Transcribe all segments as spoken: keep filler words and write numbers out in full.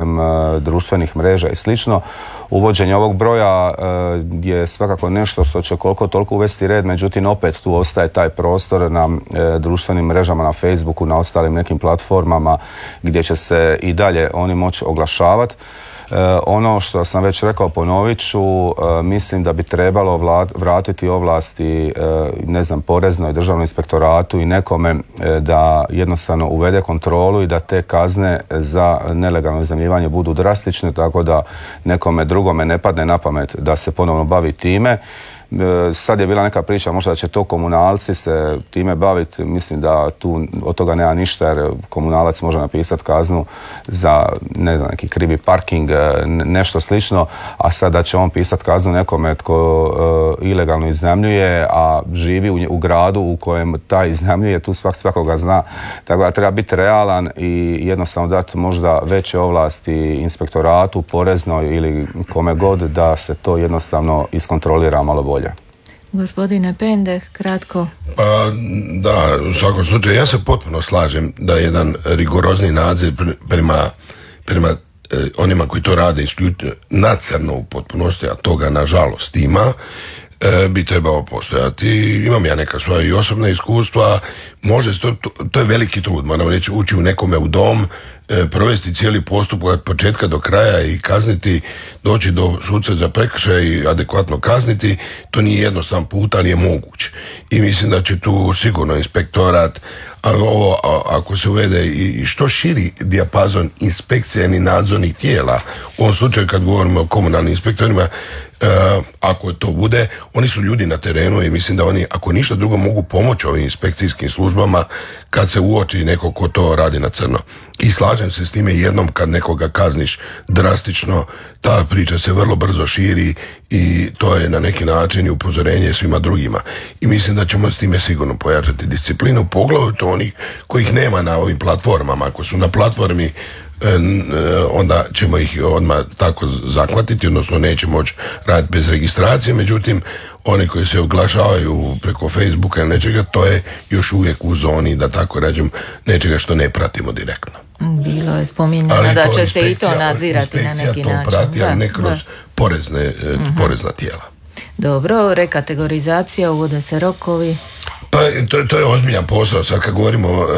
putem uh, društvenih mreža i slično. Uvođenje ovog broja uh, je svakako nešto što će koliko toliko uvesti red, međutim opet tu ostaje taj prostor na uh, društvenim mrežama, na Facebooku, na ostalim nekim platformama gdje će se i dalje oni moći oglašavati. Uh, ono što sam već rekao, ponovit ću, uh, mislim da bi trebalo vlad, vratiti ovlasti uh, ne znam, poreznoj, državnom inspektoratu i nekome uh, da jednostavno uvede kontrolu i da te kazne za nelegalno iznajmljivanje budu drastične, tako da nekome drugome ne padne na pamet da se ponovno bavi time. Sad je bila neka priča, možda da će to komunalci se time baviti, mislim da tu od toga nema ništa, jer komunalac može napisati kaznu za ne znam, neki krivi parking, nešto slično, a sad da će on pisati kaznu nekome tko uh, ilegalno iznajmljuje, a živi u, u gradu u kojem taj iznajmljuje, tu svak svakoga zna, tako da treba biti realan i jednostavno dati možda veće ovlasti inspektoratu, poreznoj ili kome god, da se to jednostavno iskontrolira malo bolje. Gospodine Pendeh, kratko. Pa da, u svakom slučaju ja se potpuno slažem da je jedan rigorozni nadzor prema, prema eh, onima koji to rade isključivo na crno u potpunosti, a toga nažalost ima, eh, bi trebao postojati. Imam ja neka svoja i osobna iskustva, može, to, to, to je veliki trud, moram reći, ući u nekome u dom, provesti cijeli postupak od početka do kraja i kazniti, doći do suca za prekršaj i adekvatno kazniti, to nije jednostavan put, ali je moguć. I mislim da će tu sigurno inspektorat, ali ovo ako se uvede i što širi dijapazon inspekcijnih nadzornih tijela, u ovom slučaju kad govorimo o komunalnim inspektorima, Uh, ako to bude, oni su ljudi na terenu i mislim da oni, ako ništa drugo, mogu pomoći ovim inspekcijskim službama kad se uoči neko ko to radi na crno. I slažem se s time, jednom kad nekoga kazniš drastično, ta priča se vrlo brzo širi i to je na neki način i upozorenje svima drugima. I mislim da ćemo s time sigurno pojačati disciplinu, poglavito onih kojih nema na ovim platformama. Ako su na platformi, onda ćemo ih odmah tako zahvatiti, odnosno neće moći raditi bez registracije, međutim oni koji se oglašavaju preko Facebooka ili nečega, to je još uvijek u zoni, da tako ređem, nečega što ne pratimo direktno. Bilo je spominjeno da će se i to nadzirati na neki način. Inspekcija to prati, ali ne kroz porezne, uh-huh. porezna tijela. Dobro, rekategorizacija, uvode se rokovi. Pa to, to je ozbiljan posao. Sad kad govorimo uh,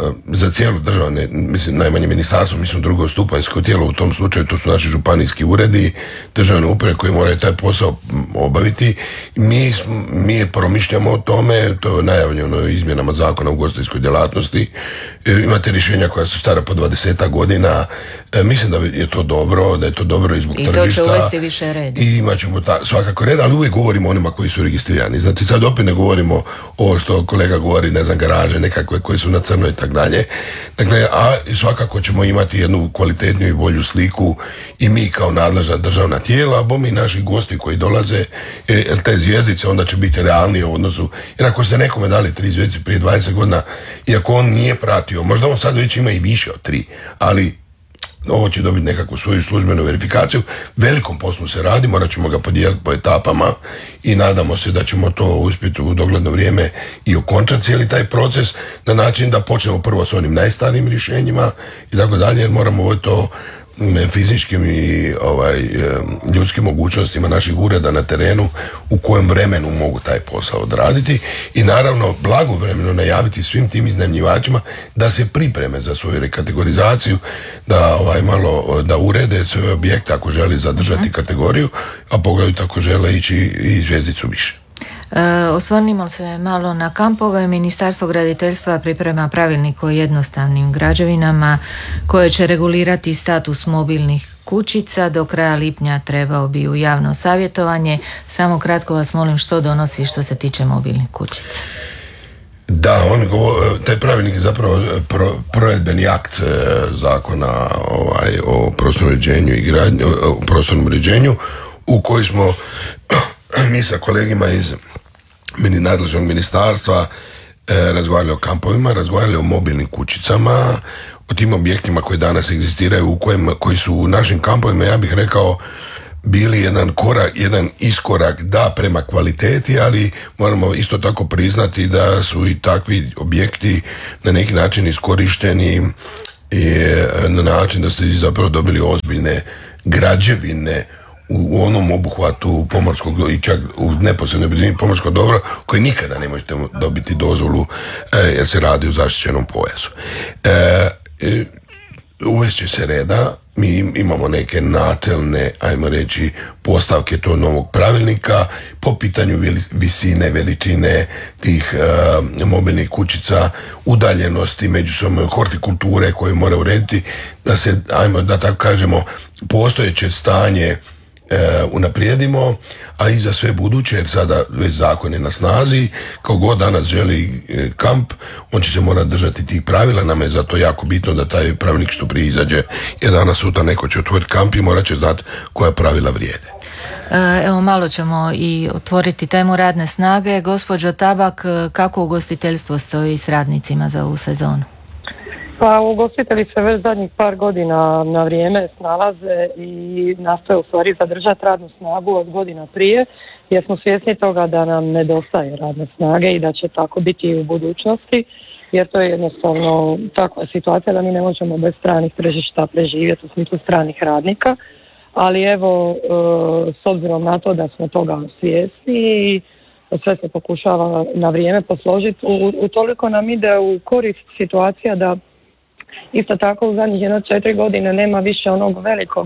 za cijelu državu, ne, mislim najmanje ministarstvo, mislim drugostupanjsko tijelo, u tom slučaju to su naši županijski uredi, državne uprave koji moraju taj posao obaviti. Mi, mi promišljamo o tome, to je najavljeno izmjenama zakona o ugostiteljskoj djelatnosti. E, imate rješenja koja su stara po dvadesetak godina. E, mislim da je to dobro, da je to dobro i zbog I tržišta. I to će uvesti više reda. I imat ćemo ta, svakako red, ali uvijek govorimo o onima koji su registrirani. Znači sad opet ne govorimo o što kolega govori, ne znam, garaže nekakve koje su na crno i tak dalje. Dakle, a svakako ćemo imati jednu kvalitetniju i bolju sliku i mi kao nadležna državna tijela, a bome i naši gosti koji dolaze, jer te zvjezdice onda će biti realnije u odnosu, jer ako ste nekome dali tri zvjezdice prije dvadeset godina, iako on nije pratio, možda on sad već ima i više od tri, ali ovo će dobiti nekakvu svoju službenu verifikaciju. Velikom poslu se radi, morat ćemo ga podijeliti po etapama i nadamo se da ćemo to uspjeti u dogledno vrijeme i okončati cijeli taj proces na način da počnemo prvo s onim najstarijim rješenjima i tako dalje, jer moramo ovo to fizičkim i ovaj, ljudskim mogućnostima naših ureda na terenu u kojem vremenu mogu taj posao odraditi i naravno blagovremeno najaviti svim tim iznajmljivačima da se pripreme za svoju rekategorizaciju, da ovaj, malo da urede svoje objekte ako želi zadržati uh-huh. kategoriju, a poglavito ako žele ići i zvjezdicu više. E, osvrnimo se malo na kampove. Ministarstvo graditeljstva priprema pravilnik o jednostavnim građevinama koje će regulirati status mobilnih kućica. Do kraja lipnja trebao bi u javno savjetovanje. Samo kratko vas molim, što donosi što se tiče mobilnih kućica? Da, on go, taj pravilnik je zapravo pro, provedbeni akt e, zakona ovaj, o prostornom uređenju i gradnju, o prostornom uređenju u koji smo mi sa kolegima iz nadležnog ministarstva e, razgovarali o kampovima, razgovarali o mobilnim kućicama, o tim objektima koji danas egzistiraju, u kojima, koji su u našim kampovima, ja bih rekao, bili jedan korak, jedan iskorak da prema kvaliteti, ali moramo isto tako priznati da su i takvi objekti na neki način iskorišteni i na način da ste zapravo dobili ozbiljne građevine u onom obuhvatu pomorskog i čak u neposrednoj blizini pomorskog dobra koji nikada ne možete dobiti dozvolu jer se radi o zaštićenom pojasu. E, uvest će se reda, mi imamo neke načelne, ajmo reći, postavke tog novog pravilnika po pitanju visine, veličine tih uh, mobilnih kućica, udaljenosti, međusobne hortikulture koje mora urediti, da se, ajmo da tako kažemo, postojeće stanje Uh, unaprijedimo, a i za sve buduće, jer sada već zakon je na snazi, kao god danas želi uh, kamp, on će se morati držati tih pravila, nam je zato jako bitno da taj pravilnik što prije izađe, jer danas sutra neko će otvoriti kamp i morat će znati koja pravila vrijede. Evo malo ćemo i otvoriti temu radne snage. Gospođo Tabak, kako ugostiteljstvo stoji s radnicima za ovu sezonu? Pa ugostitelji se već zadnjih par godina na vrijeme snalaze i nastoje u stvari zadržati radnu snagu od godina prije, jer smo svjesni toga da nam nedostaje radne snage i da će tako biti i u budućnosti, jer to je jednostavno takva situacija da mi ne možemo bez stranih tržišta preživjeti u smislu stranih radnika, ali evo s obzirom na to da smo toga svjesni i sve se pokušava na vrijeme posložiti, u, u toliko nam ide u korist situacija da isto tako u zadnjih jedno četiri godine nema više onog velikog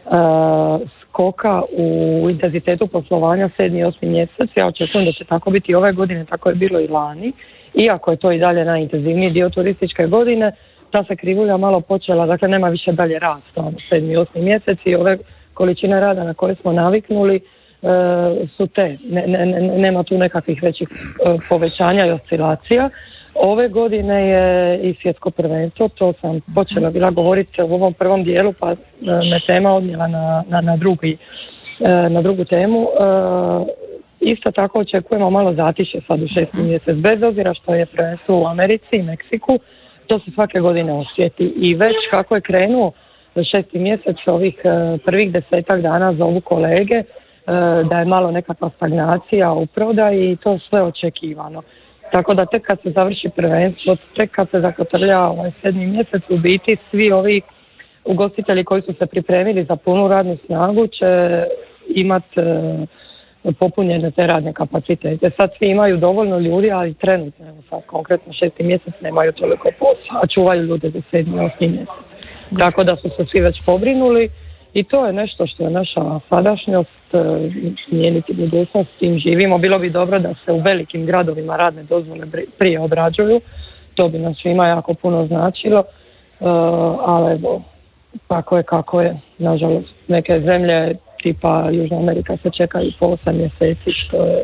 uh, skoka u intenzitetu poslovanja sedmi i osmi mjesec. Ja očekujem da će tako biti ove godine, tako je bilo i lani. Iako je to i dalje najintenzivniji dio turističke godine, ta se krivulja malo počela, dakle nema više dalje rasta, ono, sedmi i osmi mjesec i ove količine rada na koje smo naviknuli uh, su te. Ne, ne, ne, nema tu nekakvih većih uh, povećanja i oscilacija. Ove godine je i svjetsko prvenstvo, to sam počela bila govoriti u ovom prvom dijelu, pa me tema odnijela na, na, na, drugi, na drugu temu. Isto tako očekujemo malo zatišje sad u šesti mjesec, bez obzira što je prvenstvo u Americi i Meksiku, to se svake godine osjeti i već kako je krenuo šesti mjesec ovih prvih desetak dana zovu kolege da je malo nekakva stagnacija u prodaji i to sve očekivano. Tako da tek kad se završi prvenstvo, tek kad se zakotrlja ovaj sedmi mjesec, u biti svi ovi ugostitelji koji su se pripremili za punu radnu snagu će imati e, popunjene te radne kapacitete. Sad svi imaju dovoljno ljudi, ali trenutno, evo sad konkretno šesti mjesec nemaju toliko posla, a čuvaju ljude za sedmi i osmi mjesec. Tako da su se svi već pobrinuli i to je nešto što je naša sadašnjost, smijeniti budućnost, s tim živimo. Bilo bi dobro da se u velikim gradovima radne dozvole prije obrađuju, to bi nam svima jako puno značilo, uh, ali evo, kako je kako je, nažalost, neke zemlje tipa Južna Amerika se čekaju po osam mjeseci, što je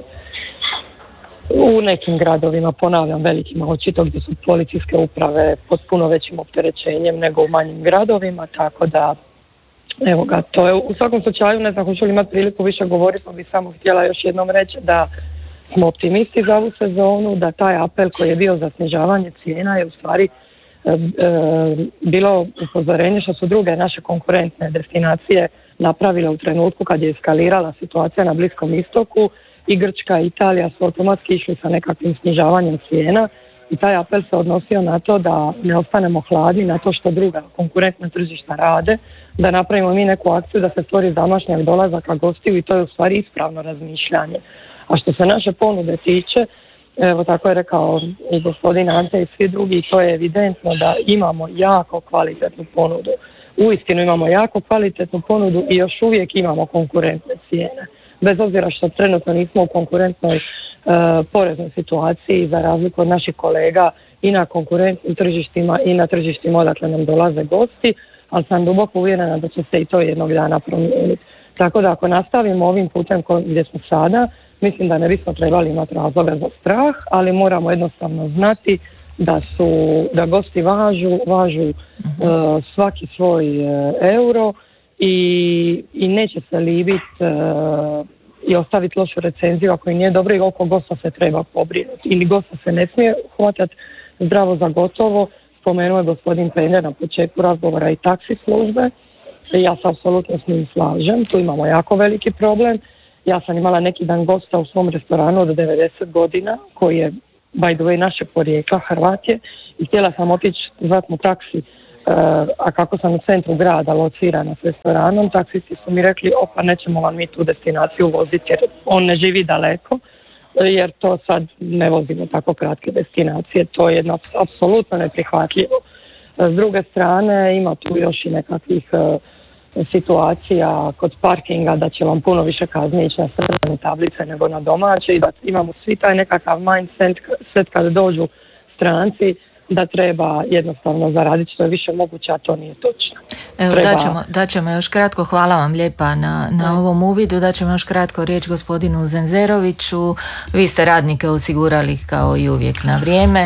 u nekim gradovima, ponavljam, velikima, očito gdje su policijske uprave pod puno većim opterećenjem nego u manjim gradovima, tako da evo ga, to je u svakom slučaju, ne znam hoću li imati priliku više govoriti, pa bi samo htjela još jednom reći da smo optimisti za ovu sezonu, da taj apel koji je bio za snižavanje cijena je u stvari e, e, bilo upozorenje što su druge naše konkurentne destinacije napravile u trenutku kad je eskalirala situacija na Bliskom istoku, i Grčka i Italija su automatski išli sa nekakvim snižavanjem cijena i taj apel se odnosio na to da ne ostanemo hladni na to što druga konkurentna tržišta rade, da napravimo mi neku akciju da se stvori zamašnjak dolazaka gostiju i to je u stvari ispravno razmišljanje. A što se naše ponude tiče, evo tako je rekao i gospodin Ante i svi drugi, to je evidentno da imamo jako kvalitetnu ponudu. Uistinu imamo jako kvalitetnu ponudu i još uvijek imamo konkurentne cijene. Bez obzira što trenutno nismo u konkurentnoj uh, poreznoj situaciji za razliku od naših kolega i na konkurentnim tržištima i na tržištima odakle nam dolaze gosti, ali sam duboko uvjerena da će se i to jednog dana promijeniti. Tako da ako nastavimo ovim putem gdje smo sada, mislim da ne bismo trebali imati razloga za strah, ali moramo jednostavno znati da su, da gosti važu, važu uh, svaki svoj uh, euro i, i neće se libiti uh, i ostaviti lošu recenziju ako i nije dobro i oko gosta se treba pobrinuti. Ili gosta se ne smije hvatati zdravo za gotovo. Spomenuo je gospodin Penjer na početku razgovora i taksi službe. Ja se apsolutno s njim slažem. Tu imamo jako veliki problem. Ja sam imala neki dan gosta u svom restoranu od devedeset godina koji je by the way naše porijekla, Hrvat je, i htjela sam otići zvat mu taksi a kako sam u centru grada locirana s restoranom, taksisti su mi rekli, opa, nećemo vam mi tu destinaciju voziti jer on ne živi daleko, jer to sad ne vozimo tako kratke destinacije, to je jedno apsolutno neprihvatljivo. S druge strane, ima tu još i nekakvih uh, situacija kod parkinga da će vam puno više kazni ići na strane tablice nego na domaće i da imamo svi taj nekakav mindset set kada dođu stranci da treba jednostavno zaraditi što je više moguće, a to nije točno. Evo, treba... daćemo, daćemo još kratko, hvala vam lijepa na, na ovom uvidu, daćemo još kratko riječ gospodinu Zenzeroviću. Vi ste radnike osigurali kao i uvijek na vrijeme.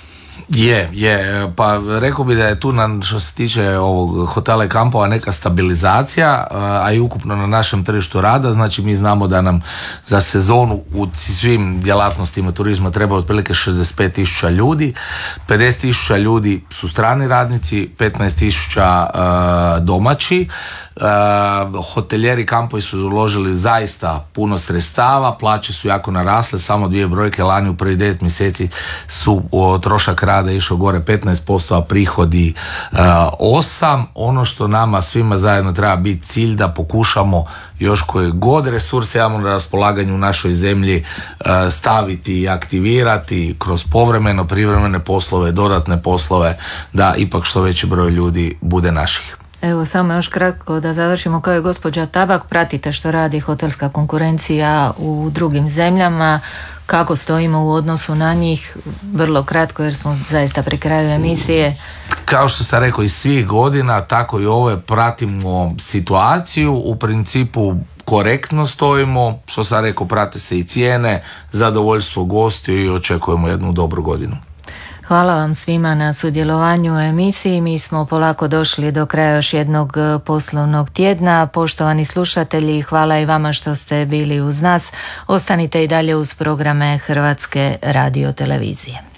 Je, je, pa rekao bi da je tu na, što se tiče ovog hotela i kampova neka stabilizacija, a i ukupno na našem tržištu rada, znači mi znamo da nam za sezonu u svim djelatnostima turizma treba otprilike šezdeset pet tisuća ljudi, pedeset tisuća ljudi su strani radnici, petnaest tisuća uh, domaći. Uh, hotelijeri kampovi su uložili zaista puno sredstava, plaće su jako narasle, samo dvije brojke, lani u prvih devet mjeseci su o, trošak rada išao gore petnaest posto, a prihodi uh, osam posto. Ono što nama svima zajedno treba biti cilj da pokušamo još koje god resurse imamo na raspolaganju u našoj zemlji uh, staviti i aktivirati kroz povremeno, privremene poslove, dodatne poslove, da ipak što veći broj ljudi bude naših. Evo samo još kratko da završimo, kao je gospođa Tabak, pratite što radi hotelska konkurencija u drugim zemljama, kako stojimo u odnosu na njih, vrlo kratko jer smo zaista pri kraju emisije. Kao što sam rekao i svih godina, tako i ove pratimo situaciju, u principu korektno stojimo, što sam rekao, prate se i cijene, zadovoljstvo gostiju i očekujemo jednu dobru godinu. Hvala vam svima na sudjelovanju u emisiji. Mi smo polako došli do kraja još jednog poslovnog tjedna. Poštovani slušatelji, hvala i vama što ste bili uz nas. Ostanite i dalje uz programe Hrvatske radiotelevizije.